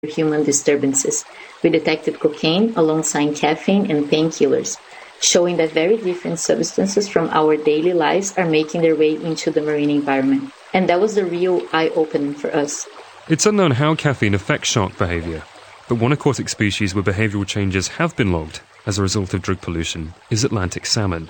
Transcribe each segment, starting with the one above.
human disturbances. We detected cocaine alongside caffeine and painkillers, showing that very different substances from our daily lives are making their way into the marine environment. And that was the real eye-opening for us. It's unknown how caffeine affects shark behaviour, but one aquatic species where behavioural changes have been logged as a result of drug pollution is Atlantic salmon.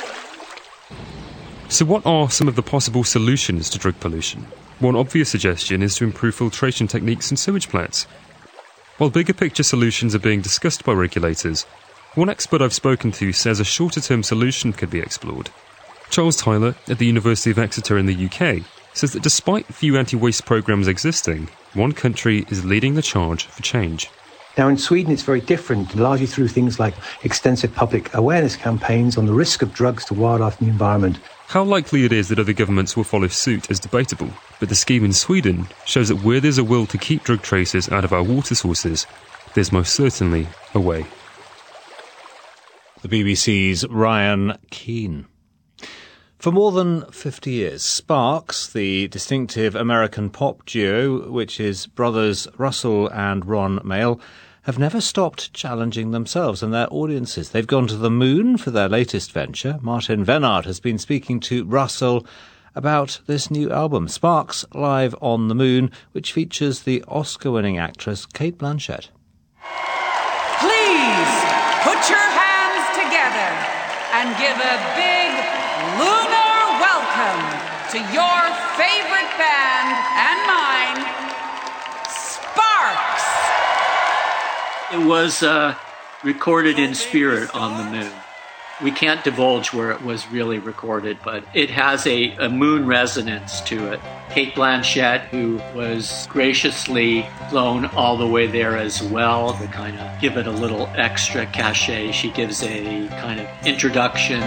So what are some of the possible solutions to drug pollution? One obvious suggestion is to improve filtration techniques in sewage plants. While bigger picture solutions are being discussed by regulators, one expert I've spoken to says a shorter-term solution could be explored. Charles Tyler at the University of Exeter in the UK says that despite few anti-waste programmes existing, one country is leading the charge for change. Now in Sweden it's very different, largely through things like extensive public awareness campaigns on the risk of drugs to wildlife and the environment. How likely it is that other governments will follow suit is debatable, but the scheme in Sweden shows that where there's a will to keep drug traces out of our water sources, there's most certainly a way. The BBC's Ryan Keane. For more than 50 years, Sparks, the distinctive American pop duo, which is brothers Russell and Ron Mael, have never stopped challenging themselves and their audiences. They've gone to the moon for their latest venture. Martin Vennard has been speaking to Russell about this new album, Sparks Live on the Moon, which features the Oscar-winning actress Cate Blanchett. Please put your hands together and give a big lunar welcome to your favorite band and mine, Sparks. It was recorded in spirit on the moon. We can't divulge where it was really recorded, but it has a moon resonance to it. Cate Blanchett, who was graciously flown all the way there as well to kind of give it a little extra cachet. She gives a kind of introduction.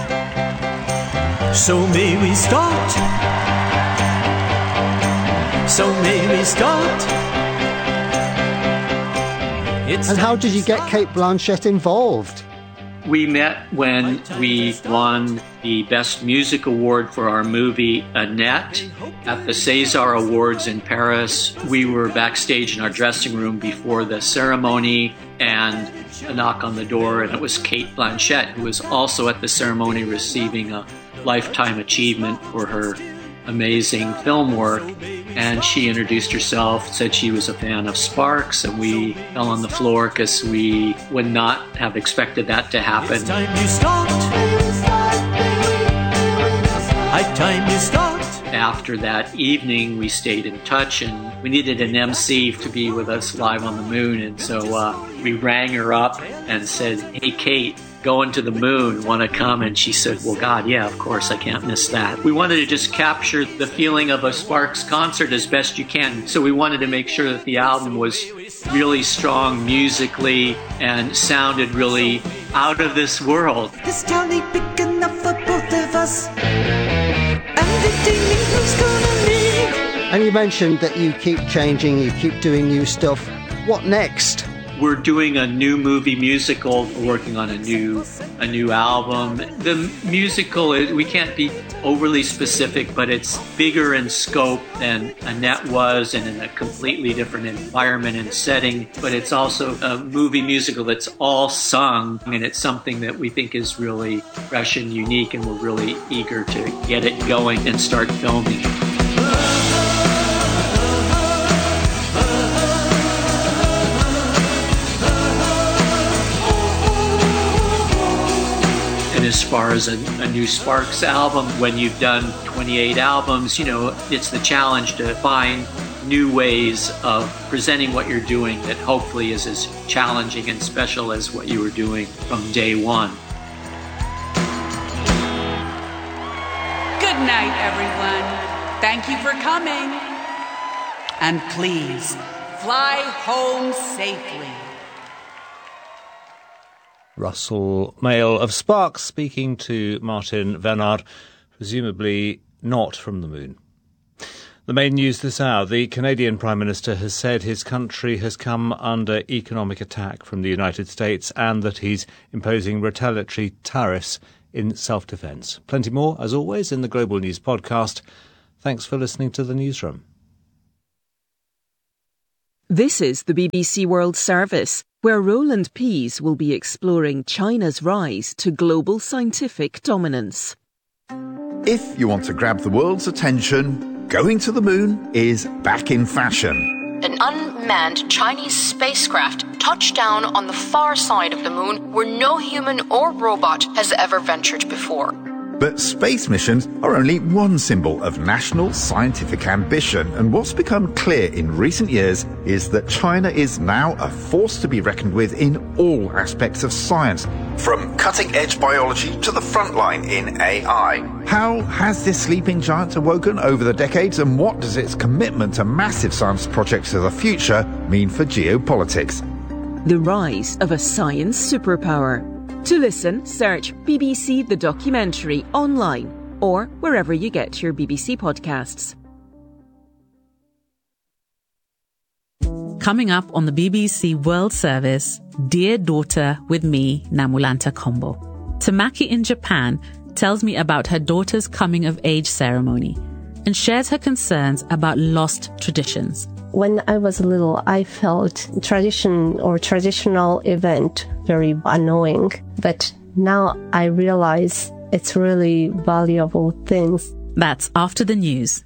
So may we start? So may we start? And how did you get Cate Blanchett involved? We met when we won the Best Music Award for our movie Annette at the César Awards in Paris. We were backstage in our dressing room before the ceremony, and a knock on the door, and it was Cate Blanchett, who was also at the ceremony receiving a Lifetime Achievement for her amazing film work. And she introduced herself, said she was a fan of Sparks, and we fell on the floor because we would not have expected that to happen. It's time you start. Time you start. After that evening, we stayed in touch, and we needed an MC to be with us live on the moon, and so we rang her up and said, "Hey, Cate, going to the moon, want to come?" And she said, "Well, God, yeah, of course, I can't miss that." We wanted to just capture the feeling of a Sparks concert as best you can. So we wanted to make sure that the album was really strong musically and sounded really out of this world. This town ain't big enough for both of us. And it ain't me who's gonna need. And you mentioned that you keep changing, you keep doing new stuff. What next? We're doing a new movie musical. We're working on a new album. The musical, we can't be overly specific, but it's bigger in scope than Annette was, and in a completely different environment and setting. But it's also a movie musical that's all sung, and it's something that we think is really fresh and unique, and we're really eager to get it going and start filming. As far as a new Sparks album, when you've done 28 albums, it's the challenge to find new ways of presenting what you're doing that hopefully is as challenging and special as what you were doing from day one. Good night, everyone. Thank you for coming. And please, fly home safely. Russell Mael of Sparks speaking to Martin Vennard, presumably not from the moon. The main news this hour: the Canadian Prime Minister has said his country has come under economic attack from the United States and that he's imposing retaliatory tariffs in self-defence. Plenty more, as always, in the Global News podcast. Thanks for listening to the Newsroom. This is the BBC World Service, where Roland Pease will be exploring China's rise to global scientific dominance. If you want to grab the world's attention, going to the moon is back in fashion. An unmanned Chinese spacecraft touched down on the far side of the moon where no human or robot has ever ventured before. But space missions are only one symbol of national scientific ambition, and what's become clear in recent years is that China is now a force to be reckoned with in all aspects of science, from cutting-edge biology to the front line in AI. How has this sleeping giant awoken over the decades, and what does its commitment to massive science projects of the future mean for geopolitics? The rise of a science superpower. To listen, search BBC The Documentary online or wherever you get your BBC podcasts. Coming up on the BBC World Service, Dear Daughter with me, Namulanta Kombo. Tamaki in Japan tells me about her daughter's coming-of-age ceremony and shares her concerns about lost traditions. When I was little, I felt tradition or traditional event very annoying. But now I realize it's really valuable things. That's after the news.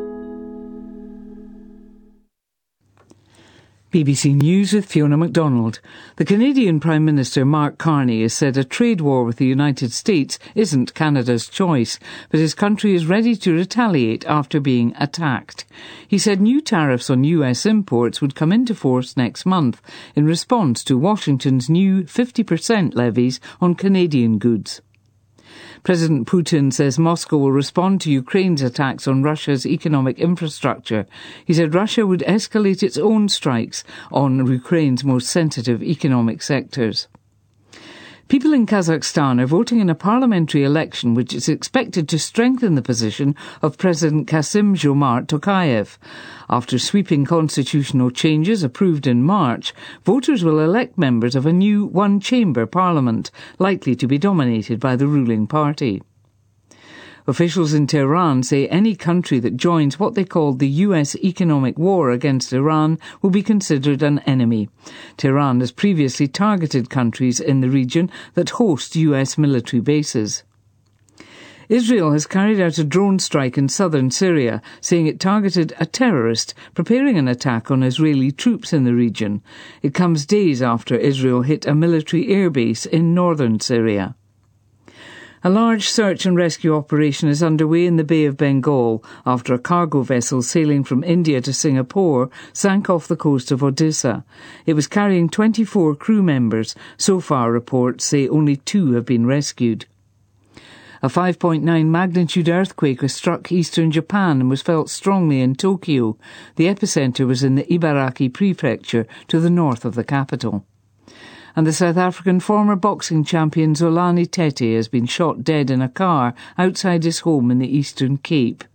BBC News with Fiona MacDonald. The Canadian Prime Minister Mark Carney has said a trade war with the United States isn't Canada's choice, but his country is ready to retaliate after being attacked. He said new tariffs on US imports would come into force next month in response to Washington's new 50% levies on Canadian goods. President Putin says Moscow will respond to Ukraine's attacks on Russia's economic infrastructure. He said Russia would escalate its own strikes on Ukraine's most sensitive economic sectors. People in Kazakhstan are voting in a parliamentary election which is expected to strengthen the position of President Kassym-Jomart Tokayev. After sweeping constitutional changes approved in March, voters will elect members of a new one-chamber parliament, likely to be dominated by the ruling party. Officials in Tehran say any country that joins what they call the US economic war against Iran will be considered an enemy. Tehran has previously targeted countries in the region that host US military bases. Israel has carried out a drone strike in southern Syria, saying it targeted a terrorist preparing an attack on Israeli troops in the region. It comes days after Israel hit a military airbase in northern Syria. A large search and rescue operation is underway in the Bay of Bengal after a cargo vessel sailing from India to Singapore sank off the coast of Odisha. It was carrying 24 crew members. So far, reports say only 2 have been rescued. A 5.9 magnitude earthquake has struck eastern Japan and was felt strongly in Tokyo. The epicenter was in the Ibaraki prefecture to the north of the capital. And the South African former boxing champion Zolani Tete has been shot dead in a car outside his home in the Eastern Cape.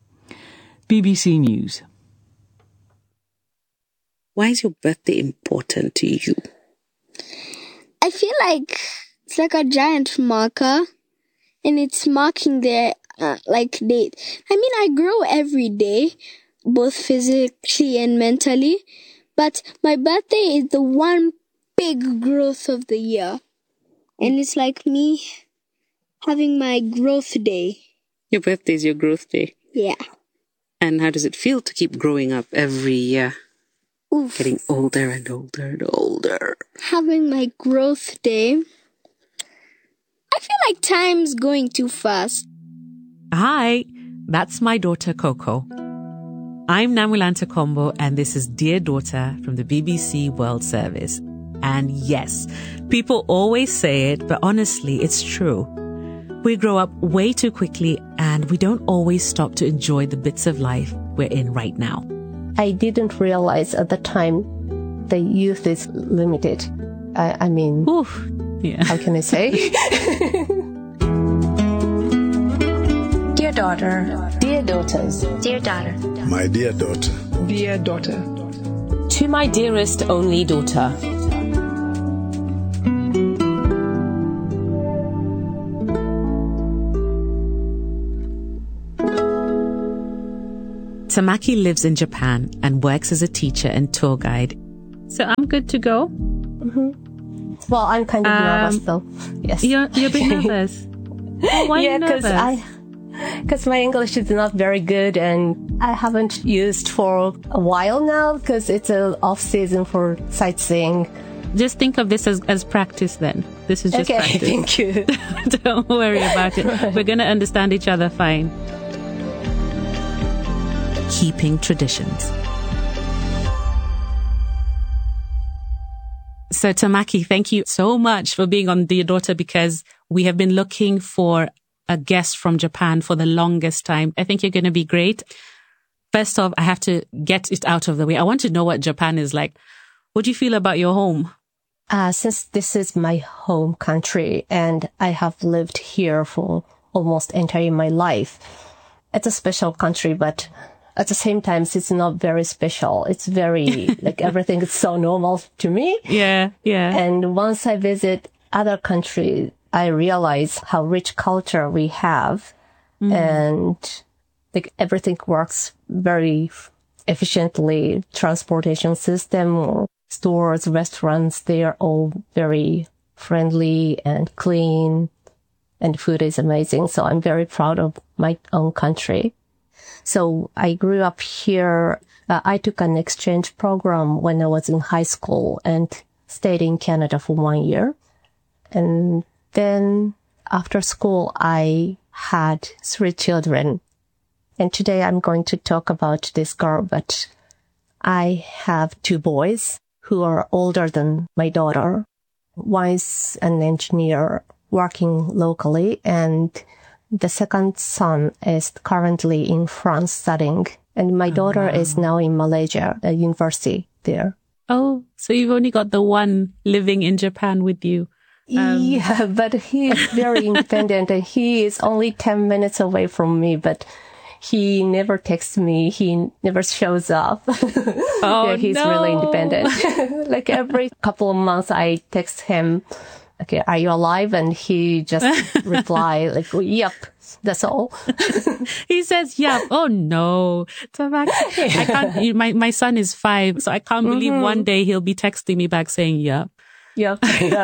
BBC News. Why is your birthday important to you? I feel like it's like a giant marker, and it's marking their date. I mean, I grow every day, both physically and mentally, but my birthday is the one big growth of the year. And it's like me having my growth day. Your birthday is your growth day? Yeah. And how does it feel to keep growing up every year? Oof. Getting older and older and older. Having my growth day, I feel like time's going too fast. Hi, that's my daughter Coco. I'm Namulanta Kombo and this is Dear Daughter from the BBC World Service. And yes, people always say it, but honestly, it's true. We grow up way too quickly and we don't always stop to enjoy the bits of life we're in right now. I didn't realize at the time the youth is limited. I mean, oof, yeah. How can I say? Dear daughter. Dear daughters. Dear daughter. My dear daughter. Dear daughter. To my dearest only daughter. Tamaki lives in Japan and works as a teacher and tour guide. So I'm good to go? Well, I'm kind of nervous though. Yes. You're a bit nervous? Oh, why are you nervous? Because my English is not very good and I haven't used for a while now because it's an off season for sightseeing. Just think of this as practice then. This is just practice. Thank you. Don't worry about it. We're going to understand each other fine. Keeping traditions. So Tamaki, thank you so much for being on Dear Daughter, because we have been looking for a guest from Japan for the longest time. I think you're going to be great. First off, I have to get it out of the way. I want to know what Japan is like. What do you feel about your home? Since this is my home country and I have lived here for almost entire my life, it's a special country, but at the same time, it's not very special. It's very, like, everything is so normal to me. Yeah. And once I visit other countries, I realize how rich culture we have. And, like, everything works very efficiently. Transportation system or stores, restaurants, they are all very friendly and clean. And food is amazing. So I'm very proud of my own country. So I grew up here. I took an exchange program when I was in high school and stayed in Canada for 1 year. And then after school, I had 3 children. And today I'm going to talk about this girl, but I have 2 boys who are older than my daughter. One is an engineer working locally, and the second son is currently in France studying, and my daughter is now in Malaysia, a university there. Oh, so you've only got the one living in Japan with you. Yeah, but he is very independent, and he is only 10 minutes away from me, but he never texts me. He never shows up. Oh, yeah, he's really independent. Like every couple of months, I text him, okay, are you alive? And he just reply like, yep, that's all. He says, yep. Oh no. I can't, my son is 5, so I can't believe one day he'll be texting me back saying, yep. Yep.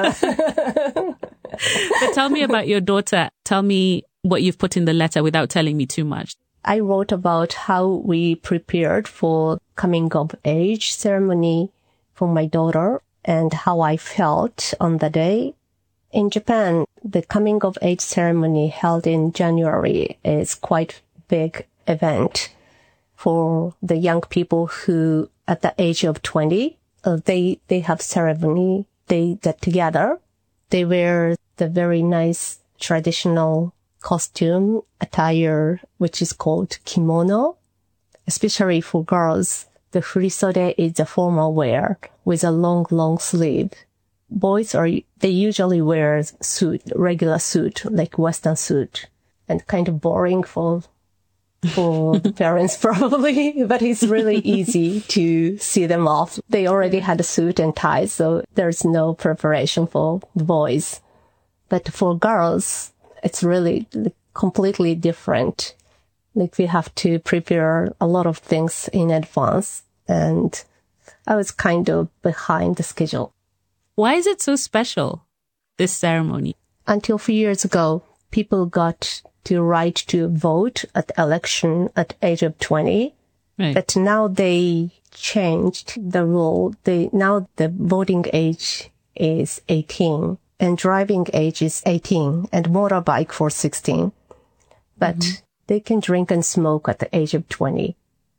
But tell me about your daughter. Tell me what you've put in the letter without telling me too much. I wrote about how we prepared for coming of age ceremony for my daughter and how I felt on the day. In Japan, the coming of age ceremony held in January is quite big event for the young people who at the age of 20, they have ceremony. They get together. They wear the very nice traditional costume attire, which is called kimono. Especially for girls, the furisode is a formal wear with a long sleeve. Boys they usually wear suit, regular suit, like Western suit, and kind of boring for the parents probably, but it's really easy to see them off. They already had a suit and tie, so there's no preparation for the boys. But for girls, it's really completely different. Like we have to prepare a lot of things in advance, and I was kind of behind the schedule. Why is it so special, this ceremony? Until a few years ago, people got the right to vote at election at age of 20. Right. But now they changed the rule. Now the voting age is 18 and driving age is 18 and motorbike for 16. But they can drink and smoke at the age of 20.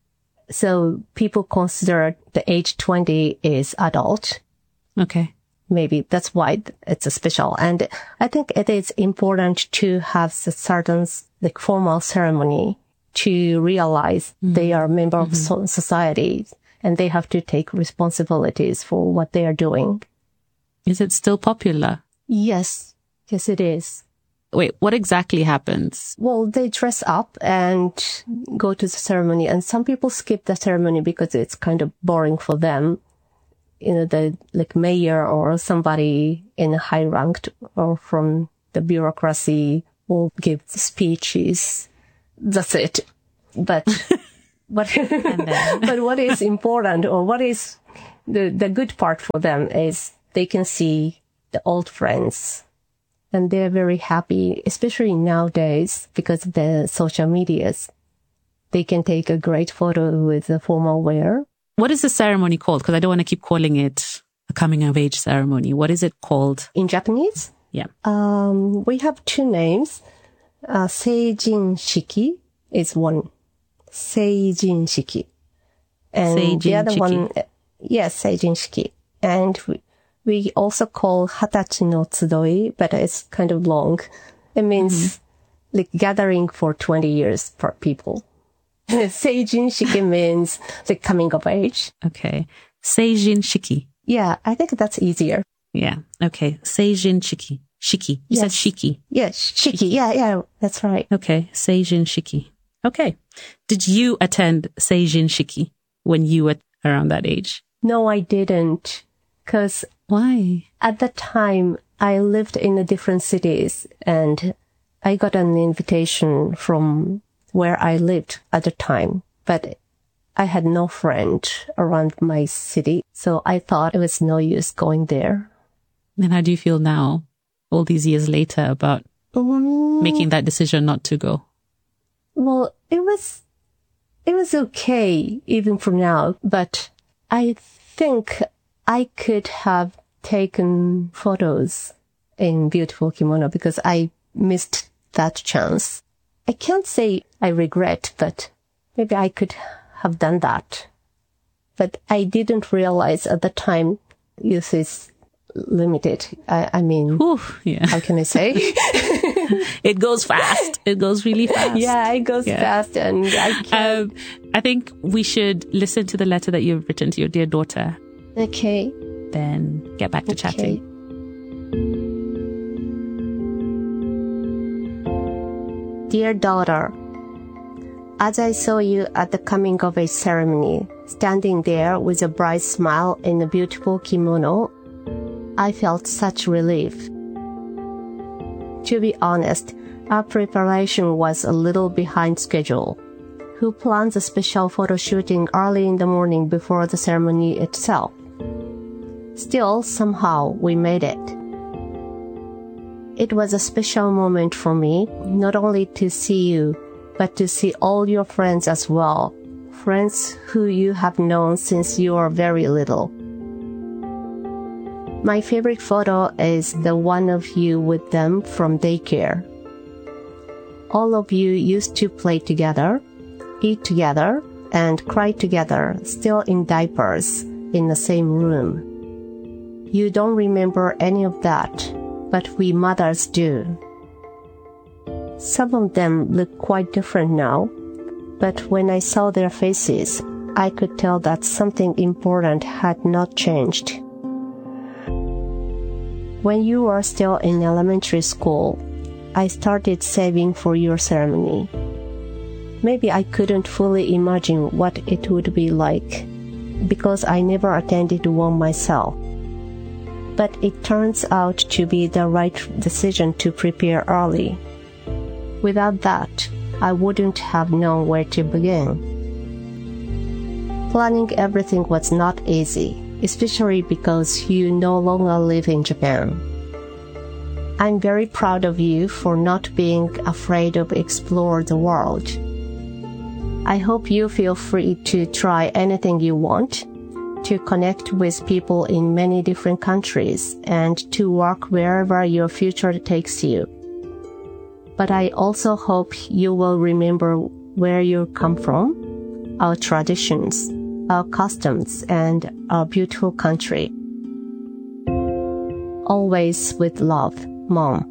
So people consider the age 20 is adult. Okay. Maybe that's why it's a special. And I think it is important to have a certain formal ceremony to realize they are a member of society and they have to take responsibilities for what they are doing. Is it still popular? Yes. Yes, it is. Wait, what exactly happens? Well, they dress up and go to the ceremony, and some people skip the ceremony because it's kind of boring for them. You know, the mayor or somebody in a high ranked or from the bureaucracy will give speeches. That's it. But But what is important, or what is the good part for them, is they can see the old friends. And they're very happy, especially nowadays, because of the social medias. They can take a great photo with the formal wear. What is the ceremony called? Because I don't want to keep calling it a coming of age ceremony. What is it called? In Japanese? Yeah. We have two names. Seijin Shiki is one. Seijin Shiki. And Seijin the other Shiki. one, yes, Seijin Shiki. And we also call Hatachi no Tsudoi, but it's kind of long. It means like gathering for 20 years for people. Seijin Shiki means the coming of age. Okay. Seijin Shiki. Yeah, I think that's easier. Yeah. Okay. Seijin Shiki. Shiki. You said Shiki. Yes, Shiki. Yeah, that's right. Okay. Seijin Shiki. Okay. Did you attend Seijin Shiki when you were around that age? No, I didn't. Because why? At the time, I lived in the different cities, and I got an invitation from where I lived at the time, but I had no friend around my city, so I thought it was no use going there. Then how do you feel now, all these years later, about making that decision not to go? Well, it was okay, even for now, but I think I could have taken photos in beautiful kimono because I missed that chance. I can't say I regret, but maybe I could have done that. But I didn't realize at the time youth is limited. I mean, how can I say? It goes fast. It goes really fast. Yeah, it goes fast, and I can't. I think we should listen to the letter that you've written to your dear daughter. Okay. Then get back to chatting. Dear daughter, as I saw you at the coming of age ceremony, standing there with a bright smile in a beautiful kimono, I felt such relief. To be honest, our preparation was a little behind schedule. Who plans a special photo shooting early in the morning before the ceremony itself? Still, somehow, we made it. It was a special moment for me, not only to see you, but to see all your friends as well, friends who you have known since you were very little. My favorite photo is the one of you with them from daycare. All of you used to play together, eat together, and cry together, still in diapers, in the same room. You don't remember any of that, but we mothers do. Some of them look quite different now, but when I saw their faces, I could tell that something important had not changed. When you were still in elementary school, I started saving for your ceremony. Maybe I couldn't fully imagine what it would be like, because I never attended one myself. But it turns out to be the right decision to prepare early. Without that, I wouldn't have known where to begin. Planning everything was not easy, especially because you no longer live in Japan. I'm very proud of you for not being afraid of exploring the world. I hope you feel free to try anything you want, to connect with people in many different countries, and to work wherever your future takes you. But I also hope you will remember where you come from, our traditions, our customs, and our beautiful country. Always with love, Mom.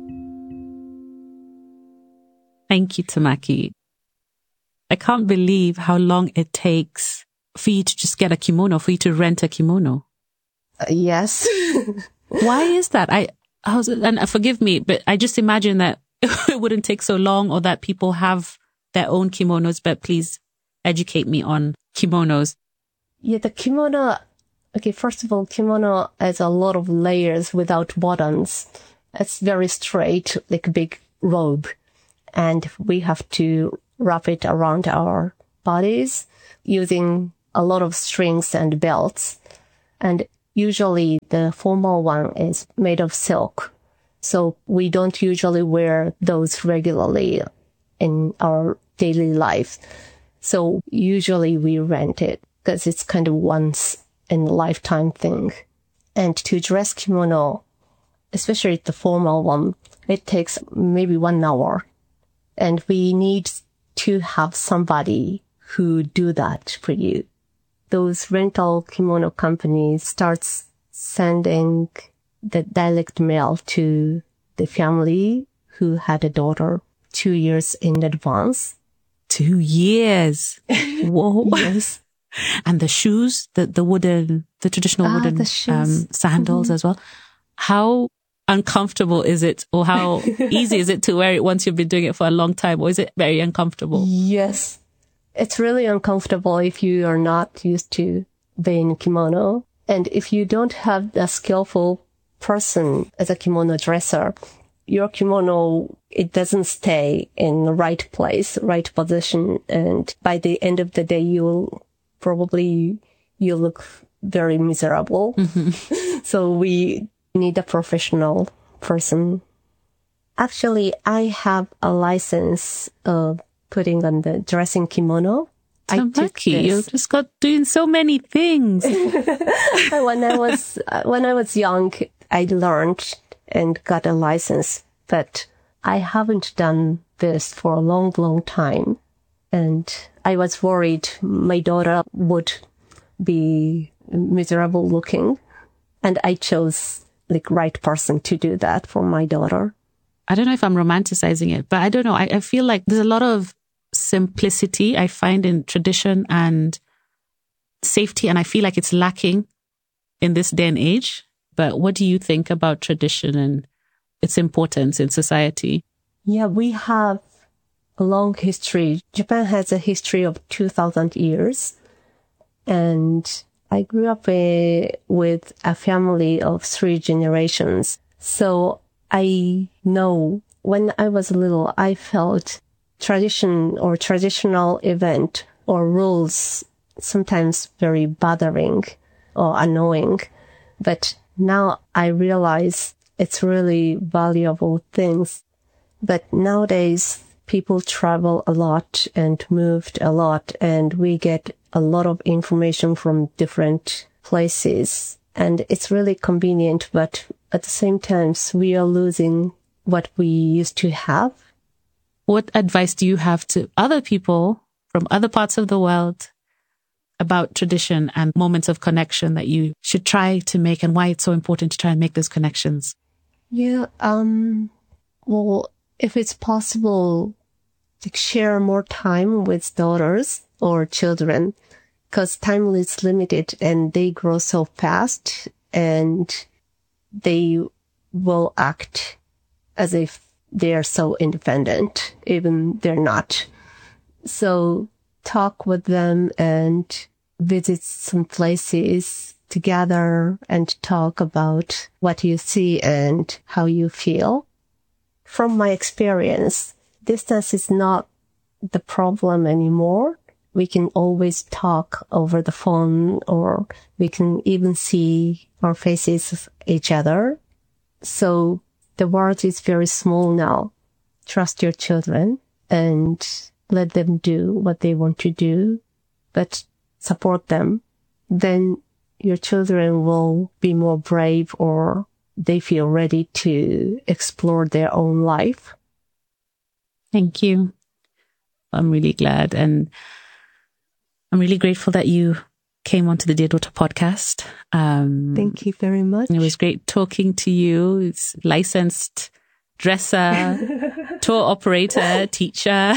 Thank you, Tamaki. I can't believe how long it takes for you to just get a kimono, for you to rent a kimono. Yes. Why is that? And forgive me, but I just imagine that it wouldn't take so long, or that people have their own kimonos, but please educate me on kimonos. Yeah, the kimono, okay, first of all, kimono has a lot of layers without buttons. It's very straight, like a big robe. And we have to wrap it around our bodies using a lot of strings and belts. And usually the formal one is made of silk. So we don't usually wear those regularly in our daily life. So usually we rent it because it's kind of once in a lifetime thing. And to dress kimono, especially the formal one, it takes maybe 1 hour. And we need to have somebody who do that for you. Those rental kimono companies starts sending the direct mail to the family who had a daughter 2 years in advance. 2 years. Whoa. Yes. And the shoes, the traditional wooden sandals as well. How uncomfortable is it, or how easy is it to wear it once you've been doing it for a long time, or is it very uncomfortable? Yes. It's really uncomfortable if you are not used to wearing kimono. And if you don't have a skillful person as a kimono dresser, your kimono, it doesn't stay in the right place, right position. And by the end of the day, you look very miserable. Mm-hmm. So we need a professional person. Actually, I have a license of putting on the dressing kimono. So lucky. You just got doing so many things. When I was young, I learned and got a license, but I haven't done this for a long, long time. And I was worried my daughter would be miserable looking. And I chose the right person to do that for my daughter. I don't know if I'm romanticizing it, but I don't know. I feel like there's a lot of simplicity I find in tradition and safety, and I feel like it's lacking in this day and age. But what do you think about tradition and its importance in society? Yeah, we have a long history. Japan has a history of 2,000 years. And I grew up with a family of 3 generations. So I know when I was little, I felt tradition or traditional event or rules sometimes very bothering or annoying. But now I realize it's really valuable things. But nowadays, people travel a lot and moved a lot, and we get a lot of information from different places. And it's really convenient, but at the same time, we are losing what we used to have. What advice do you have to other people from other parts of the world about tradition and moments of connection that you should try to make, and why it's so important to try and make those connections? Yeah, well, if it's possible, to share more time with daughters or children, because time is limited and they grow so fast and they will act as if they are so independent, even they're not. So talk with them and visit some places together and talk about what you see and how you feel. From my experience, distance is not the problem anymore. We can always talk over the phone, or we can even see our faces of each other. So the world is very small now. Trust your children and let them do what they want to do, but support them. Then your children will be more brave, or they feel ready to explore their own life. Thank you. I'm really glad, and I'm really grateful that you came onto the Dear Daughter podcast. Thank you very much. It was great talking to you. It's licensed dresser, tour operator, teacher,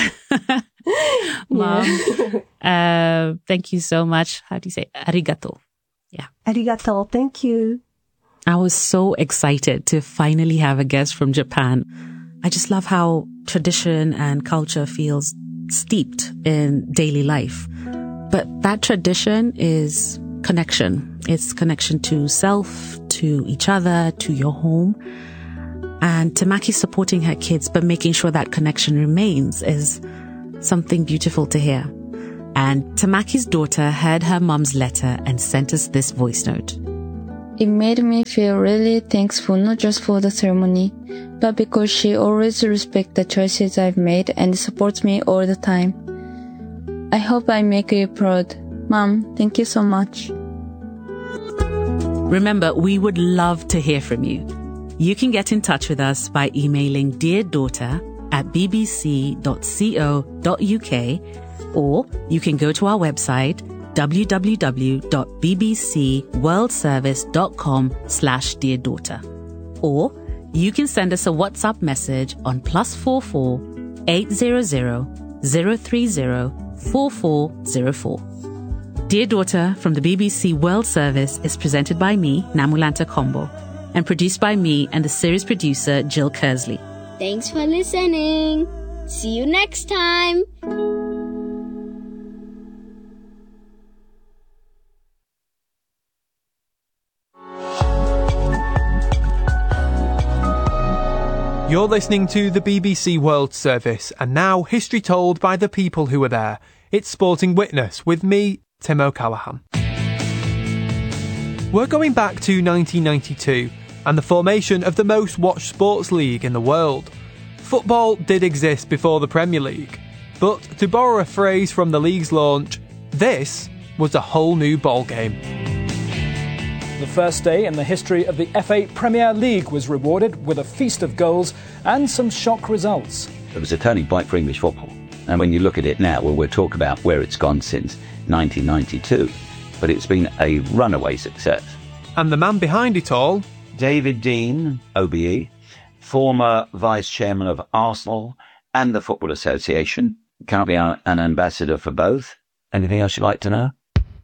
mom. Thank you so much. How do you say arigato? Yeah. Arigato. Thank you. I was so excited to finally have a guest from Japan. I just love how tradition and culture feels steeped in daily life. But that tradition is connection. It's connection to self, to each other, to your home. And Tamaki supporting her kids, but making sure that connection remains is something beautiful to hear. And Tamaki's daughter heard her mum's letter and sent us this voice note. It made me feel really thankful, not just for the ceremony, but because she always respects the choices I've made and supports me all the time. I hope I make you proud. Mom, thank you so much. Remember, we would love to hear from you. You can get in touch with us by emailing deardaughter@bbc.co.uk, or you can go to our website www.bbcworldservice.com/deardaughter, or you can send us a WhatsApp message on +44 800 030 4404. Dear Daughter from the BBC World Service is presented by me, Namulanta Kombo, and produced by me and the series producer, Jill Kersley. Thanks for listening. See you next time. You're listening to the BBC World Service, and now history told by the people who were there. It's Sporting Witness with me, Tim O'Callaghan. We're going back to 1992 and the formation of the most watched sports league in the world. Football did exist before the Premier League, but to borrow a phrase from the league's launch, this was a whole new ballgame. The first day in the history of the FA Premier League was rewarded with a feast of goals and some shock results. It was a turning point for English football. And when you look at it now, well, we'll talk about where it's gone since 1992. But it's been a runaway success. And the man behind it all? David Dein, OBE, former vice chairman of Arsenal and the Football Association, currently an ambassador for both. Anything else you'd like to know?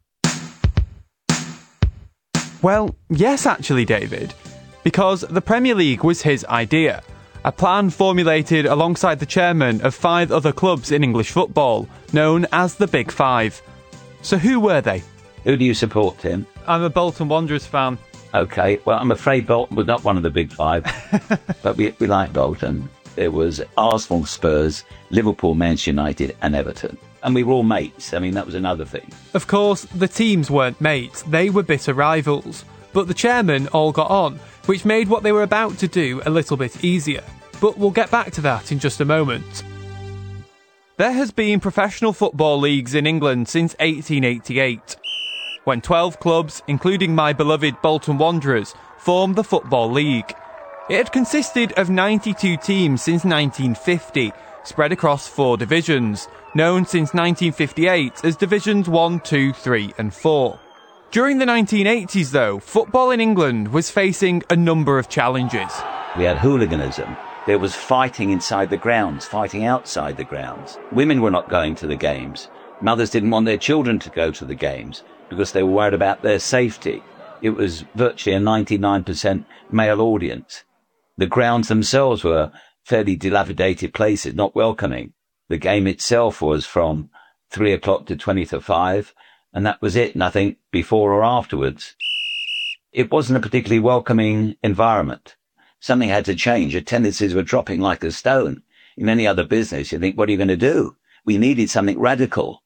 Well, yes, actually, David, because the Premier League was his idea, a plan formulated alongside the chairman of 5 other clubs in English football, known as the Big Five. So who were they? Who do you support, Tim? I'm a Bolton Wanderers fan. OK, well, I'm afraid Bolton was not one of the Big Five, but we like Bolton. There was Arsenal, Spurs, Liverpool, Manchester United and Everton. And we were all mates. I mean, that was another thing. Of course, the teams weren't mates. They were bitter rivals. But the chairmen all got on, which made what they were about to do a little bit easier. But we'll get back to that in just a moment. There has been professional football leagues in England since 1888, when 12 clubs, including my beloved Bolton Wanderers, formed the Football League. It had consisted of 92 teams since 1950, spread across 4 divisions, known since 1958 as Divisions 1, 2, 3 and 4. During the 1980s, though, football in England was facing a number of challenges. We had hooliganism. There was fighting inside the grounds, fighting outside the grounds. Women were not going to the games. Mothers didn't want their children to go to the games because they were worried about their safety. It was virtually a 99% male audience. The grounds themselves were fairly dilapidated places, not welcoming. The game itself was from 3 o'clock to 20 to 5, and that was it, nothing before or afterwards. It wasn't a particularly welcoming environment. Something had to change. Attendances were dropping like a stone. In any other business, you think, what are you going to do? We needed something radical.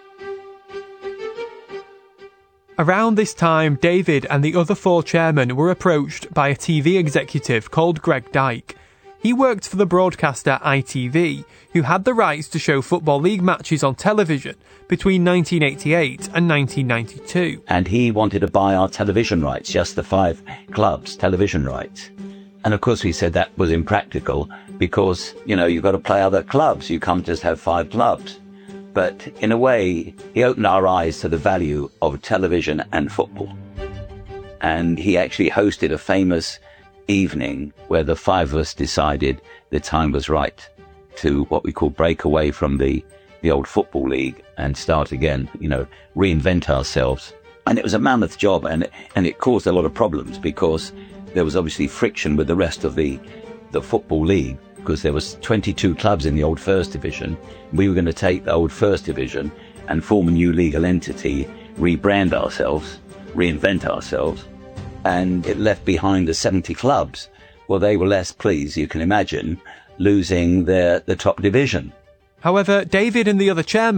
Around this time, David and the other 4 chairmen were approached by a TV executive called Greg Dyke. He worked for the broadcaster ITV, who had the rights to show Football League matches on television between 1988 and 1992. And he wanted to buy our television rights, just the 5 clubs' television rights. And of course we said that was impractical because, you've got to play other clubs. You can't just have 5 clubs. But in a way, he opened our eyes to the value of television and football. And he actually hosted a famous evening where the 5 of us decided the time was right to what we call break away from the old Football League and start again, reinvent ourselves. And it was a mammoth job, and it caused a lot of problems because there was obviously friction with the rest of the Football League, because there was 22 clubs in the old First Division. We were going to take the old First Division and form a new legal entity, rebrand ourselves, reinvent ourselves, and it left behind the 70 clubs. Well, they were less pleased, you can imagine, losing the top division. However, David and the other chairmen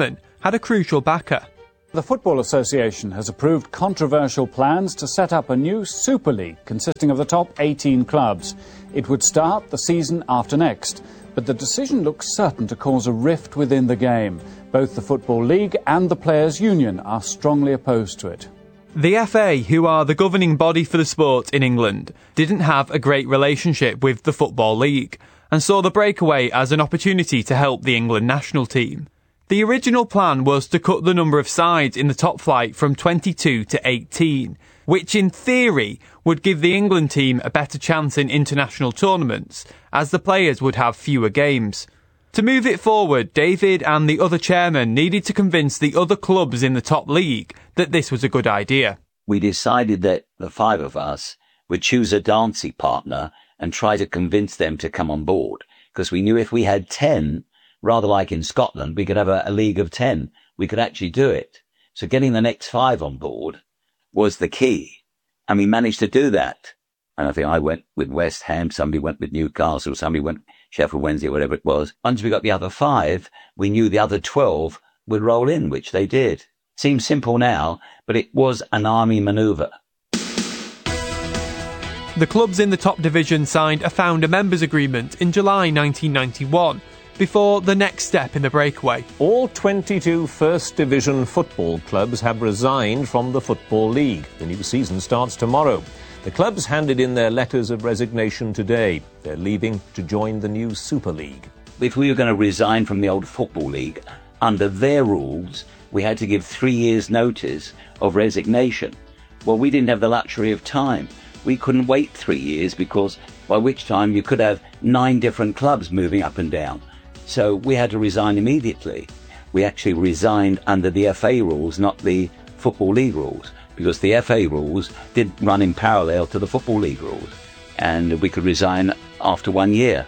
had a crucial backer. The Football Association has approved controversial plans to set up a new Super League consisting of the top 18 clubs. It would start the season after next, but the decision looks certain to cause a rift within the game. Both the Football League and the Players' Union are strongly opposed to it. The FA, who are the governing body for the sport in England, didn't have a great relationship with the Football League and saw the breakaway as an opportunity to help the England national team. The original plan was to cut the number of sides in the top flight from 22 to 18, which in theory would give the England team a better chance in international tournaments, as the players would have fewer games. To move it forward, David and the other chairman needed to convince the other clubs in the top league that this was a good idea. We decided that the five of us would choose a dancing partner and try to convince them to come on board, because we knew if we had 10, rather like in Scotland, we could have a league of 10. We could actually do it. So getting the next 5 on board was the key. And we managed to do that. And I think I went with West Ham, somebody went with Newcastle, somebody went Sheffield Wednesday, whatever it was. Once we got the other 5, we knew the other 12 would roll in, which they did. Seems simple now, but it was an army manoeuvre. The clubs in the top division signed a founder members agreement in July 1991, before the next step in the breakaway. All 22 First Division football clubs have resigned from the Football League. The new season starts tomorrow. The clubs handed in their letters of resignation today. They're leaving to join the new Super League. If we were going to resign from the old Football League, under their rules, we had to give 3 years' notice of resignation. Well, we didn't have the luxury of time. We couldn't wait 3 years, because by which time you could have 9 different clubs moving up and down. So we had to resign immediately. We actually resigned under the FA rules, not the Football League rules, because the FA rules did run in parallel to the Football League rules, and we could resign after 1 year.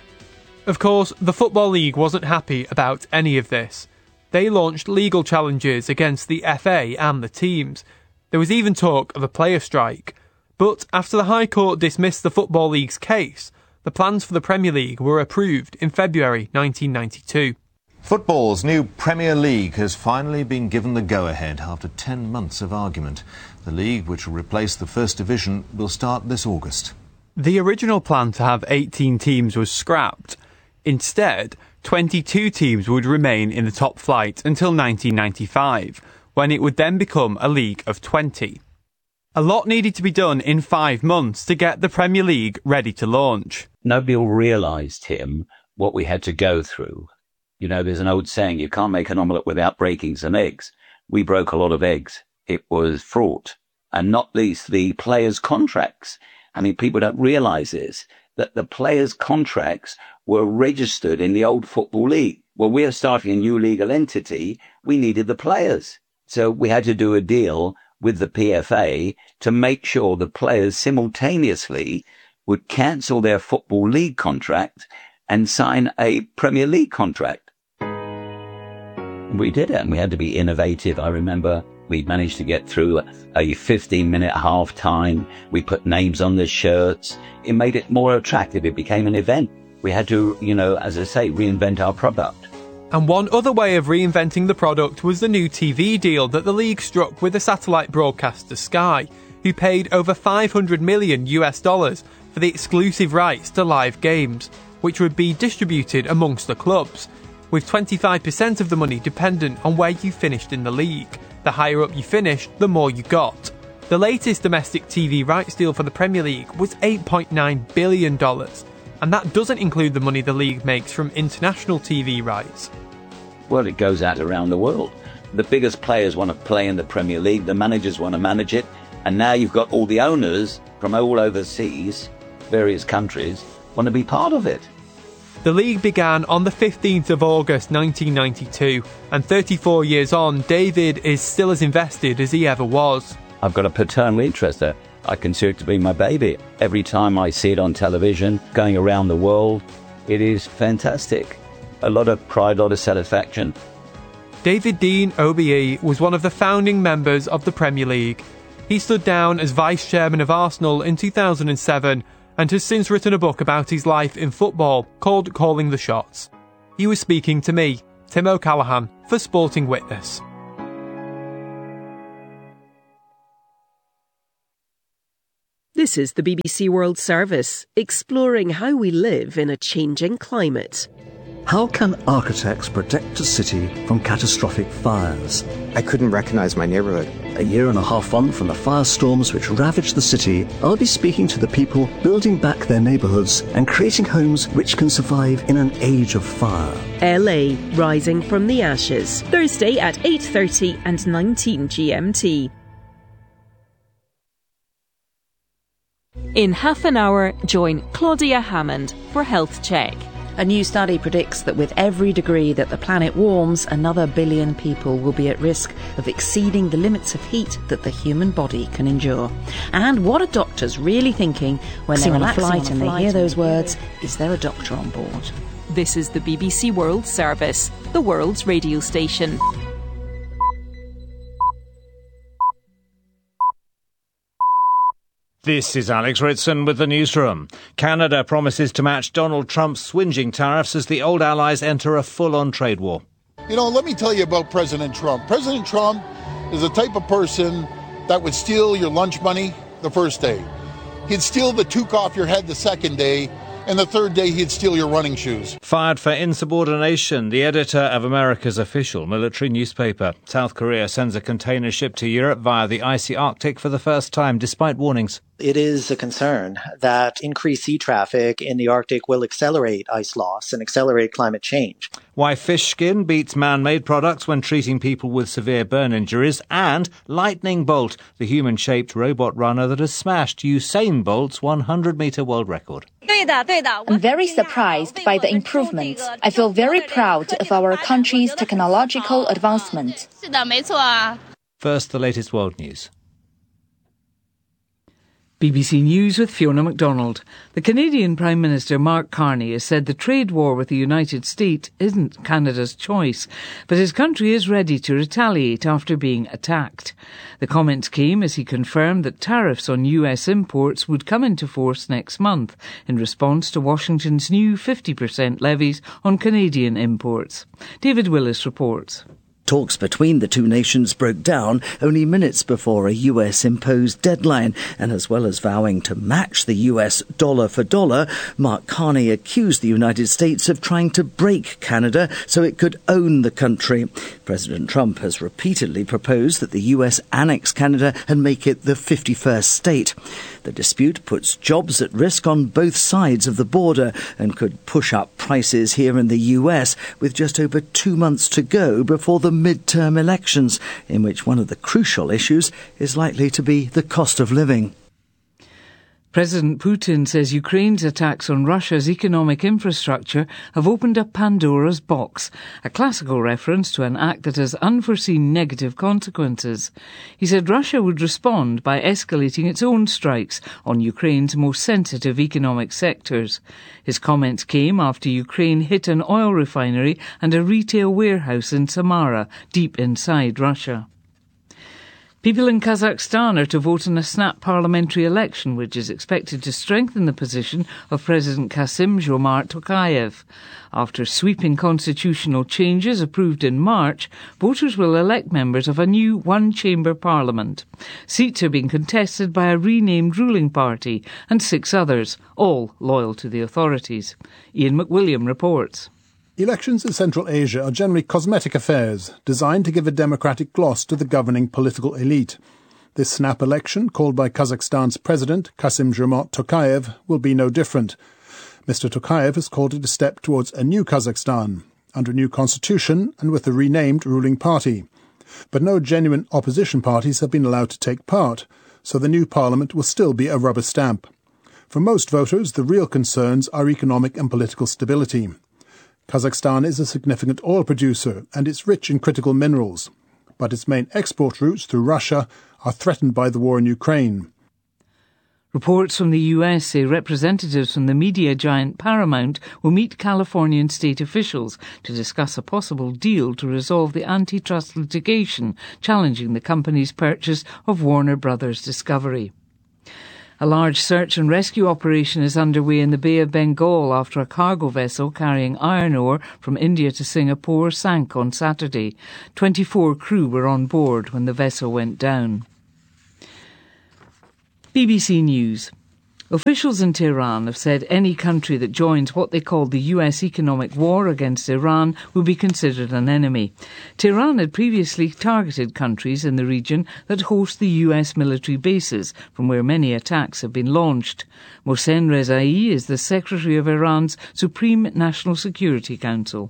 Of course, the Football League wasn't happy about any of this. They launched legal challenges against the FA and the teams. There was even talk of a player strike. But after the High Court dismissed the Football League's case, the plans for the Premier League were approved in February 1992. Football's new Premier League has finally been given the go-ahead after 10 months of argument. The league, which will replace the First Division, will start this August. The original plan to have 18 teams was scrapped. Instead, 22 teams would remain in the top flight until 1995, when it would then become a league of 20. A lot needed to be done in 5 months to get the Premier League ready to launch. Nobody realised, Tim, what we had to go through. You know, there's an old saying, you can't make an omelette without breaking some eggs. We broke a lot of eggs. It was fraught. And not least the players' contracts. I mean, people don't realise this, that the players' contracts were registered in the old Football League. Well, we are starting a new legal entity. We needed the players. So we had to do a deal with the PFA to make sure the players simultaneously would cancel their Football League contract and sign a Premier League contract. We did it, and we had to be innovative. I remember we managed to get through a 15-minute half-time. We put names on the shirts. It made it more attractive. It became an event. We had to, as I say, reinvent our product. And one other way of reinventing the product was the new TV deal that the league struck with the satellite broadcaster Sky, who paid over $500 million for the exclusive rights to live games, which would be distributed amongst the clubs, with 25% of the money dependent on where you finished in the league. The higher up you finished, the more you got. The latest domestic TV rights deal for the Premier League was $8.9 billion, and that doesn't include the money the league makes from international TV rights. Well, it goes out around the world. The biggest players want to play in the Premier League, the managers want to manage it, and now you've got all the owners from all overseas, various countries, want to be part of it. The league began on the 15th of August 1992, and 34 years on, David is still as invested as he ever was. I've got a paternal interest there. I consider it to be my baby. Every time I see it on television, going around the world, it is fantastic. A lot of pride, a lot of satisfaction. David Dein, OBE, was one of the founding members of the Premier League. He stood down as vice chairman of Arsenal in 2007 and has since written a book about his life in football called Calling the Shots. He was speaking to me, Tim O'Callaghan for Sporting Witness. This is the BBC World Service, exploring how we live in a changing climate. How can architects protect a city from catastrophic fires? I couldn't recognize my neighborhood. A year and a half on from the firestorms which ravaged the city, I'll be speaking to the people building back their neighborhoods and creating homes which can survive in an age of fire. LA, rising from the ashes. Thursday at 8:30 and 19 GMT. In half an hour, join Claudia Hammond for Health Check. A new study predicts that with every degree that the planet warms, another billion people will be at risk of exceeding the limits of heat that the human body can endure. And what are doctors really thinking when they're on a flight and they hear those words, is there a doctor on board? This is the BBC World Service, the world's radio station. This is Alex Ritson with the newsroom. Canada promises to match Donald Trump's swingeing tariffs as the old allies enter a full-on trade war. You know, let me tell you about President Trump. President Trump is the type of person that would steal your lunch money the first day. He'd steal the toque off your head the second day, and the third day he'd steal your running shoes. Fired for insubordination, the editor of America's official military newspaper. South Korea sends a container ship to Europe via the icy Arctic for the first time, despite warnings. It is a concern that increased sea traffic in the Arctic will accelerate ice loss and accelerate climate change. Why fish skin beats man-made products when treating people with severe burn injuries, and Lightning Bolt, the human-shaped robot runner that has smashed Usain Bolt's 100-metre world record. I'm very surprised by the improvements. I feel very proud of our country's technological advancement. First, the latest world news. BBC News with Fiona MacDonald. The Canadian Prime Minister Mark Carney has said the trade war with the United States isn't Canada's choice, but his country is ready to retaliate after being attacked. The comments came as he confirmed that tariffs on US imports would come into force next month in response to Washington's new 50% levies on Canadian imports. David Willis reports. Talks between the two nations broke down only minutes before a US-imposed deadline, and as well as vowing to match the US dollar for dollar, Mark Carney accused the United States of trying to break Canada so it could own the country. President Trump has repeatedly proposed that the US annex Canada and make it the 51st state. The dispute puts jobs at risk on both sides of the border and could push up prices here in the US, with just over 2 months to go before the mid-term elections, in which one of the crucial issues is likely to be the cost of living. President Putin says Ukraine's attacks on Russia's economic infrastructure have opened up Pandora's box, a classical reference to an act that has unforeseen negative consequences. He said Russia would respond by escalating its own strikes on Ukraine's most sensitive economic sectors. His comments came after Ukraine hit an oil refinery and a retail warehouse in Samara, deep inside Russia. People in Kazakhstan are to vote in a snap parliamentary election, which is expected to strengthen the position of President Kassym-Jomart Tokayev. After sweeping constitutional changes approved in March, voters will elect members of a new one-chamber parliament. Seats are being contested by a renamed ruling party and 6 others, all loyal to the authorities. Ian McWilliam reports. Elections in Central Asia are generally cosmetic affairs, designed to give a democratic gloss to the governing political elite. This snap election, called by Kazakhstan's president, Kassym-Jomart Tokayev, will be no different. Mr. Tokayev has called it a step towards a new Kazakhstan, under a new constitution and with a renamed ruling party. But no genuine opposition parties have been allowed to take part, so the new parliament will still be a rubber stamp. For most voters, the real concerns are economic and political stability. Kazakhstan is a significant oil producer and it's rich in critical minerals, but its main export routes through Russia are threatened by the war in Ukraine. Reports from the US say representatives from the media giant Paramount will meet Californian state officials to discuss a possible deal to resolve the antitrust litigation challenging the company's purchase of Warner Brothers Discovery. A large search and rescue operation is underway in the Bay of Bengal after a cargo vessel carrying iron ore from India to Singapore sank on Saturday. 24 crew were on board when the vessel went down. BBC News. Officials in Tehran have said any country that joins what they call the US economic war against Iran will be considered an enemy. Tehran had previously targeted countries in the region that host the US military bases, from where many attacks have been launched. Mohsen Rezai is the Secretary of Iran's Supreme National Security Council.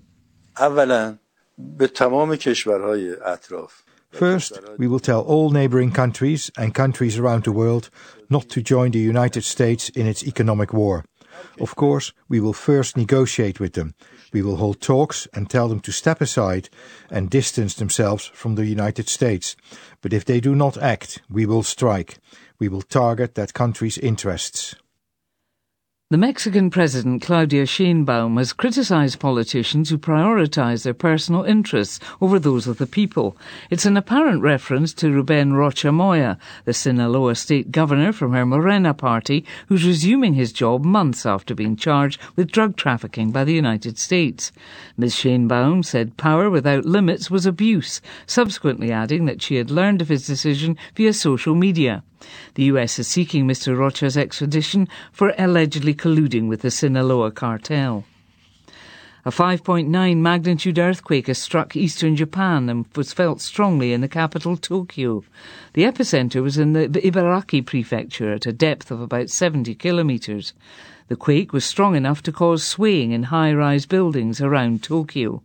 First, we will tell all neighbouring countries and countries around the world not to join the United States in its economic war. Of course, we will first negotiate with them. We will hold talks and tell them to step aside and distance themselves from the United States. But if they do not act, we will strike. We will target that country's interests. The Mexican President Claudia Sheinbaum has criticised politicians who prioritise their personal interests over those of the people. It's an apparent reference to Rubén Rocha Moya, the Sinaloa state governor from her Morena party, who's resuming his job months after being charged with drug trafficking by the United States. Ms. Sheinbaum said power without limits was abuse, subsequently adding that she had learned of his decision via social media. The US is seeking Mr. Rocha's extradition for allegedly colluding with the Sinaloa cartel. A 5.9 magnitude earthquake has struck eastern Japan and was felt strongly in the capital, Tokyo. The epicentre was in the Ibaraki prefecture at a depth of about 70 kilometres. The quake was strong enough to cause swaying in high-rise buildings around Tokyo.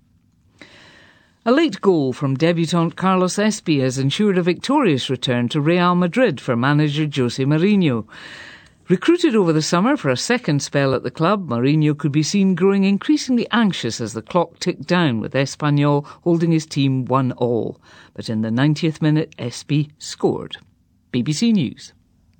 A late goal from debutant Carlos Espí has ensured a victorious return to Real Madrid for manager Jose Mourinho. Recruited over the summer for a second spell at the club, Mourinho could be seen growing increasingly anxious as the clock ticked down, with Espanyol holding his team 1-1. But in the 90th minute, Espí scored. BBC News.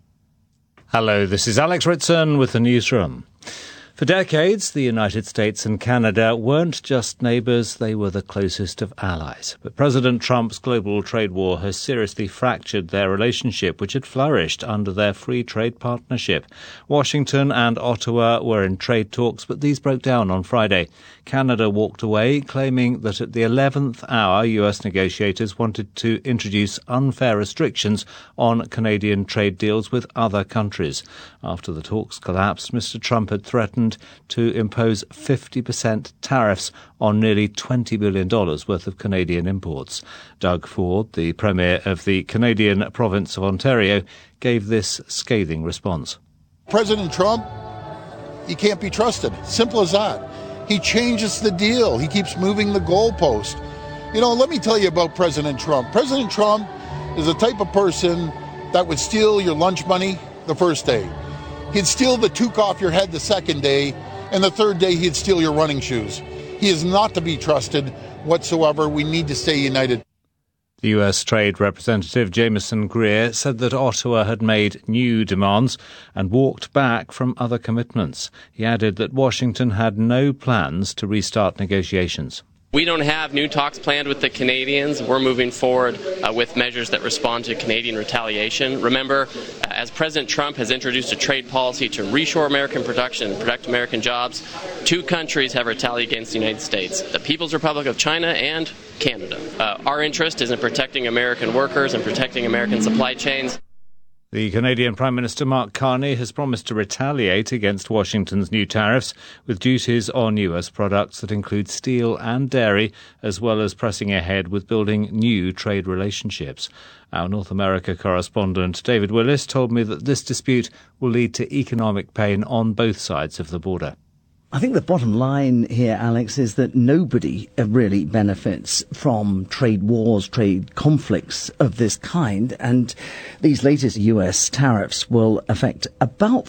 Hello, this is Alex Ritson with the newsroom. For decades, the United States and Canada weren't just neighbours, they were the closest of allies. But President Trump's global trade war has seriously fractured their relationship, which had flourished under their free trade partnership. Washington and Ottawa were in trade talks, but these broke down on Friday. Canada walked away, claiming that at the 11th hour, US negotiators wanted to introduce unfair restrictions on Canadian trade deals with other countries. After the talks collapsed, Mr. Trump had threatened to impose 50% tariffs on nearly $20 billion worth of Canadian imports. Doug Ford, the Premier of the Canadian province of Ontario, gave this scathing response. President Trump, he can't be trusted. Simple as that. He changes the deal. He keeps moving the goalpost. You know, let me tell you about President Trump. President Trump is the type of person that would steal your lunch money the first day. He'd steal the toque off your head the second day, and the third day he'd steal your running shoes. He is not to be trusted whatsoever. We need to stay united. The US Trade Representative Jameson Greer said that Ottawa had made new demands and walked back from other commitments. He added that Washington had no plans to restart negotiations. We don't have new talks planned with the Canadians. We're moving forward with measures that respond to Canadian retaliation. Remember, as President Trump has introduced a trade policy to reshore American production and protect American jobs, two countries have retaliated against the United States, the People's Republic of China and Canada. Our interest is in protecting American workers and protecting American supply chains. The Canadian Prime Minister Mark Carney has promised to retaliate against Washington's new tariffs with duties on US products that include steel and dairy, as well as pressing ahead with building new trade relationships. Our North America correspondent David Willis told me that this dispute will lead to economic pain on both sides of the border. I think the bottom line here, Alex, is that nobody really benefits from trade wars, trade conflicts of this kind, and these latest US tariffs will affect about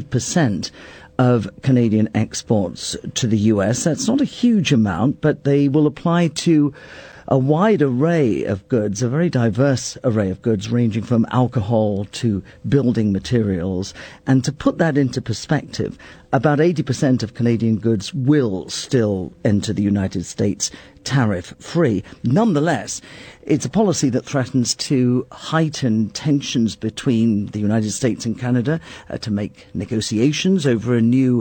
5% of Canadian exports to the US. That's not a huge amount, but they will apply to a wide array of goods, a very diverse array of goods ranging from alcohol to building materials. And to put that into perspective, about 80% of Canadian goods will still enter the United States tariff-free. Nonetheless, it's a policy that threatens to heighten tensions between the United States and Canada, to make negotiations over a new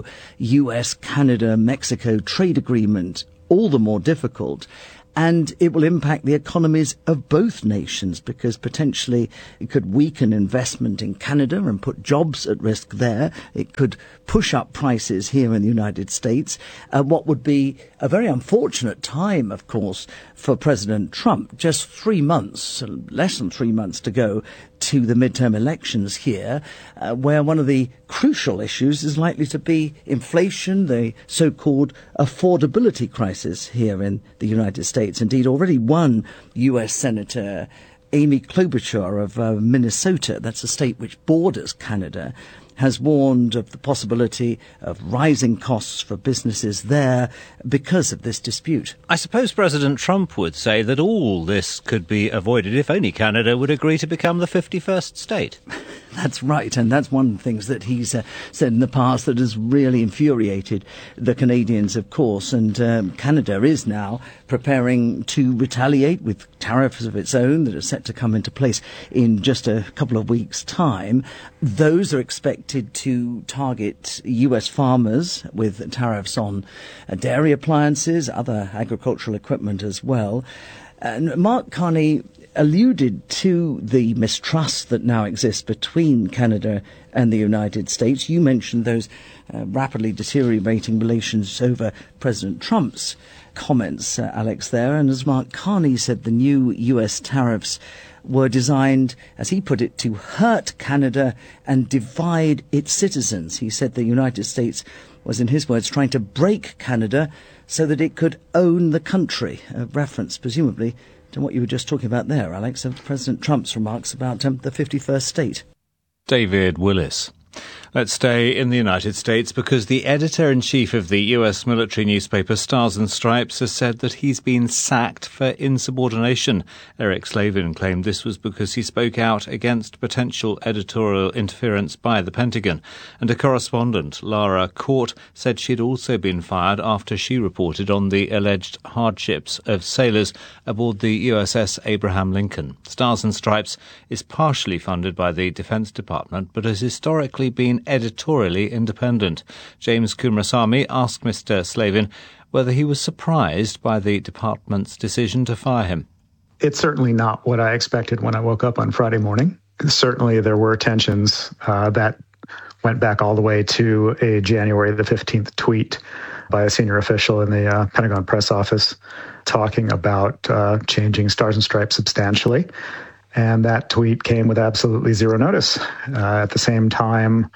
US-Canada-Mexico trade agreement all the more difficult. And it will impact the economies of both nations because potentially it could weaken investment in Canada and put jobs at risk there. It could push up prices here in the United States. What would be a very unfortunate time, of course, for President Trump. Just 3 months, less than 3 months to go to the midterm elections here, where one of the crucial issues is likely to be inflation, the so-called affordability crisis here in the United States. Indeed, already one U.S. Senator, Amy Klobuchar of Minnesota, that's a state which borders Canada, has warned of the possibility of rising costs for businesses there because of this dispute. I suppose President Trump would say that all this could be avoided if only Canada would agree to become the 51st state. That's right, and that's one of the things that he's said in the past that has really infuriated the Canadians, of course, and Canada is now preparing to retaliate with tariffs of its own that are set to come into place in just a couple of weeks' time. Those are expected to target US farmers with tariffs on dairy appliances, other agricultural equipment as well. And Mark Carney alluded to the mistrust that now exists between Canada and the United States. You mentioned those rapidly deteriorating relations over President Trump's comments, Alex, there. And as Mark Carney said, the new US tariffs were designed, as he put it, to hurt Canada and divide its citizens. He said the United States was, in his words, trying to break Canada so that it could own the country, a reference, presumably, to what you were just talking about there, Alex, of President Trump's remarks about the 51st state. David Willis. Let's stay in the United States because the editor-in-chief of the US military newspaper Stars and Stripes has said that he's been sacked for insubordination. Eric Slavin claimed this was because he spoke out against potential editorial interference by the Pentagon. And a correspondent, Lara Court, said she'd also been fired after she reported on the alleged hardships of sailors aboard the USS Abraham Lincoln. Stars and Stripes is partially funded by the Defense Department, but has historically been editorially independent. James Kumrasamy asked Mr. Slavin whether he was surprised by the department's decision to fire him. It's certainly not what I expected when I woke up on Friday morning. Certainly there were tensions that went back all the way to a January the 15th tweet by a senior official in the Pentagon press office talking about changing Stars and Stripes substantially. And that tweet came with absolutely zero notice. At the same time,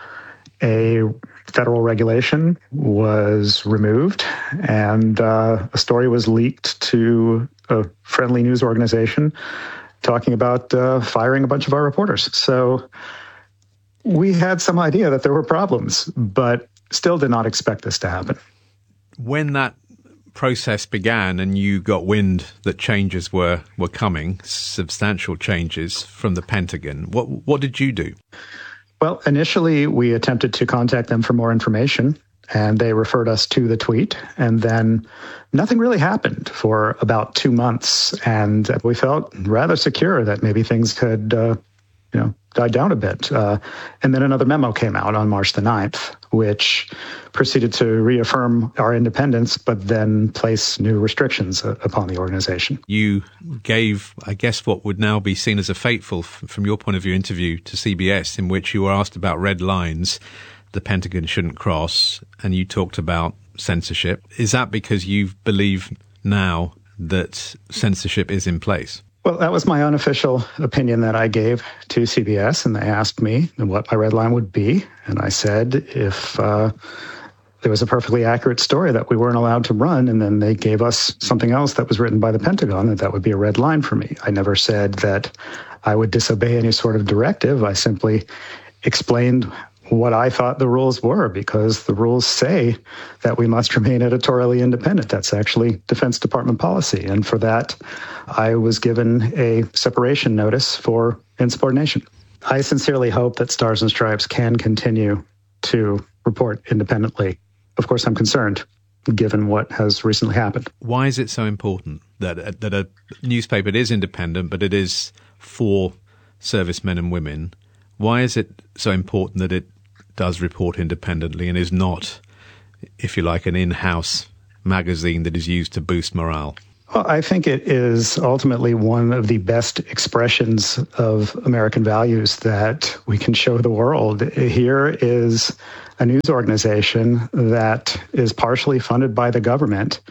a federal regulation was removed and a story was leaked to a friendly news organization talking about firing a bunch of our reporters. So we had some idea that there were problems, but still did not expect this to happen. When that process began and you got wind that changes were coming, substantial changes from the Pentagon, what did you do? Well, initially we attempted to contact them for more information and they referred us to the tweet, and then nothing really happened for about 2 months, and we felt rather secure that maybe things could die down a bit. And then another memo came out on March the 9th, which proceeded to reaffirm our independence, but then place new restrictions upon the organization. You gave, I guess, what would now be seen as a fateful, from your point of view, interview to CBS, in which you were asked about red lines the Pentagon shouldn't cross, and you talked about censorship. Is that because you believe now that censorship is in place? Well, that was my unofficial opinion that I gave to CBS, and they asked me what my red line would be. And I said if there was a perfectly accurate story that we weren't allowed to run, and then they gave us something else that was written by the Pentagon, that would be a red line for me. I never said that I would disobey any sort of directive. I simply explained what I thought the rules were, because the rules say that we must remain editorially independent. That's actually Defense Department policy. And for that, I was given a separation notice for insubordination. I sincerely hope that Stars and Stripes can continue to report independently. Of course, I'm concerned, given what has recently happened. Why is it so important that a newspaper is independent, but it is for servicemen and women? Why is it so important that it does report independently and is not, if you like, an in-house magazine that is used to boost morale? Well, I think it is ultimately one of the best expressions of American values that we can show the world. Here is a news organization that is partially funded by the government,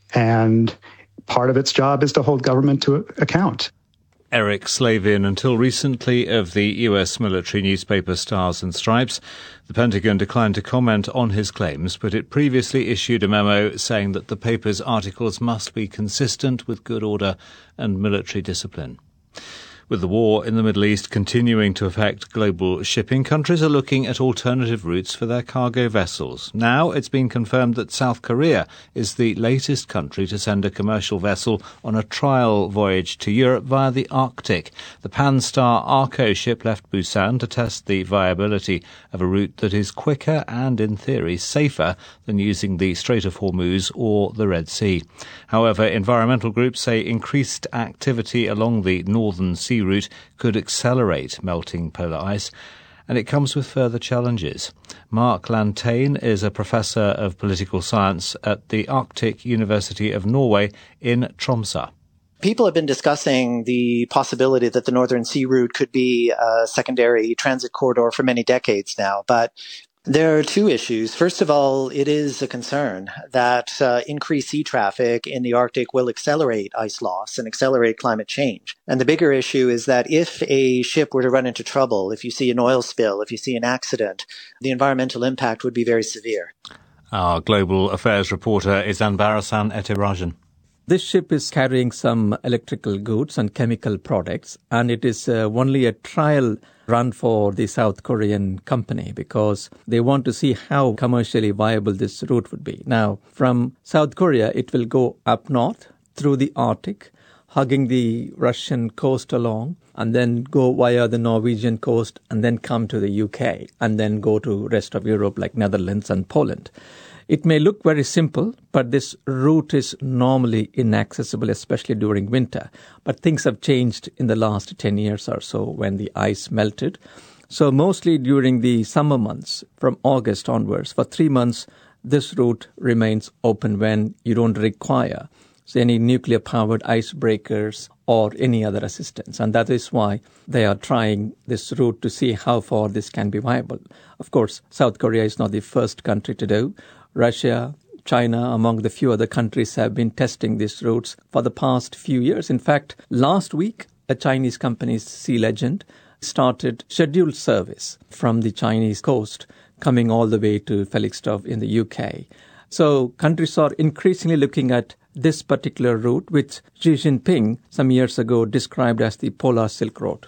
and part of its job is to hold government to account. Eric Slavin, until recently of the US military newspaper Stars and Stripes. The Pentagon declined to comment on his claims, but it previously issued a memo saying that the paper's articles must be consistent with good order and military discipline. With the war in the Middle East continuing to affect global shipping, countries are looking at alternative routes for their cargo vessels. Now it's been confirmed that South Korea is the latest country to send a commercial vessel on a trial voyage to Europe via the Arctic. The Pan-Star Arco ship left Busan to test the viability of a route that is quicker and, in theory, safer than using the Strait of Hormuz or the Red Sea. However, environmental groups say increased activity along the northern sea route could accelerate melting polar ice, and it comes with further challenges. Mark Lantain is a professor of political science at the Arctic University of Norway in Tromsø. People have been discussing the possibility that the Northern Sea Route could be a secondary transit corridor for many decades now, but there are two issues. First of all, it is a concern that increased sea traffic in the Arctic will accelerate ice loss and accelerate climate change. And the bigger issue is that if a ship were to run into trouble, if you see an oil spill, if you see an accident, the environmental impact would be very severe. Our global affairs reporter is Anbarasan Etirajan. This ship is carrying some electrical goods and chemical products, and it is only a trial run for the South Korean company because they want to see how commercially viable this route would be. Now, from South Korea, it will go up north through the Arctic, hugging the Russian coast along, and then go via the Norwegian coast, and then come to the UK, and then go to rest of Europe like Netherlands and Poland. It may look very simple, but this route is normally inaccessible, especially during winter. But things have changed in the last 10 years or so when the ice melted. So mostly during the summer months, from August onwards, for 3 months, this route remains open when you don't require any nuclear-powered icebreakers or any other assistance. And that is why they are trying this route to see how far this can be viable. Of course, South Korea is not the first country to do. Russia, China, among the few other countries have been testing these routes for the past few years. In fact, last week, a Chinese company, Sea Legend, started scheduled service from the Chinese coast, coming all the way to Felixstowe in the UK. So countries are increasingly looking at this particular route, which Xi Jinping some years ago described as the Polar Silk Road.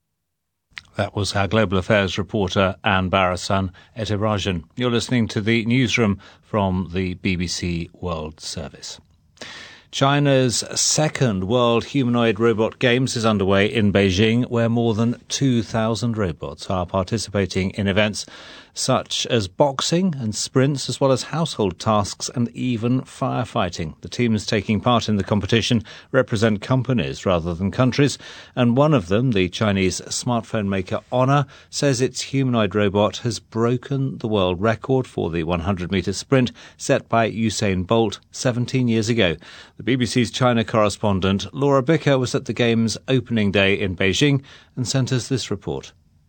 That was our global affairs reporter, Anbarasan Etirajan. You're listening to the newsroom from the BBC World Service. China's second World Humanoid Robot Games is underway in Beijing, where more than 2,000 robots are participating in events such as boxing and sprints, as well as household tasks and even firefighting. The teams taking part in the competition represent companies rather than countries, and one of them, the Chinese smartphone maker Honor, says its humanoid robot has broken the world record for the 100-metre sprint set by Usain Bolt 17 years ago. The BBC's China correspondent Laura Bicker was at the Games opening day in Beijing and sent us this report.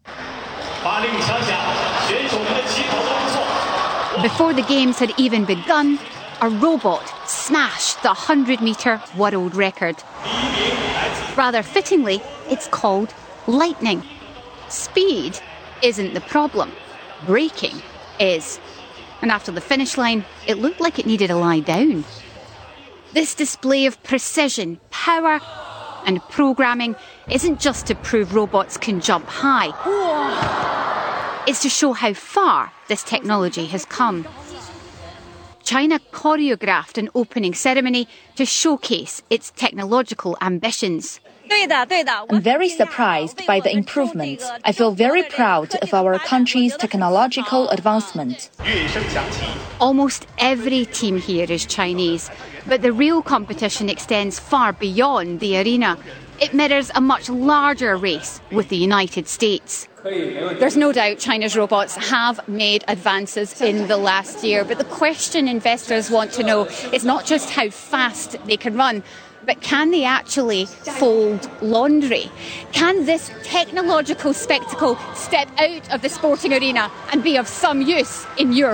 Before the Games had even begun, a robot smashed the 100-metre world record. Rather fittingly, it's called Lightning. Speed isn't the problem. Braking is. And after the finish line, it looked like it needed to lie down. This display of precision, power and programming isn't just to prove robots can jump high. It's to show how far this technology has come. China choreographed an opening ceremony to showcase its technological ambitions. I'm very surprised by the improvements. I feel very proud of our country's technological advancement. Almost every team here is Chinese, but the real competition extends far beyond the arena. It mirrors a much larger race with the United States. There's no doubt China's robots have made advances in the last year, but the question investors want to know is not just how fast they can run, but can they actually fold laundry? Can this technological spectacle step out of the sporting arena and be of some use in your